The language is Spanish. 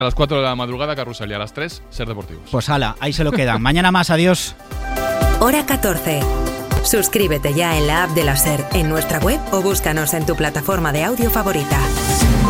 A las 4 de la madrugada, Carrusel, y a las 3, Ser Deportivos. Pues hala, ahí se lo quedan. Mañana más, adiós. Hora 14. Suscríbete ya en la app de la SER, en nuestra web o búscanos en tu plataforma de audio favorita.